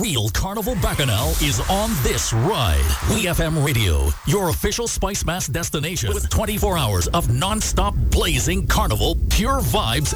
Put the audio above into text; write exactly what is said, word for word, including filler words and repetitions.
real Carnival Bacchanal is on this ride. We F M Radio, your official Spice Mass destination with twenty-four hours of non-stop blazing Carnival, pure vibes,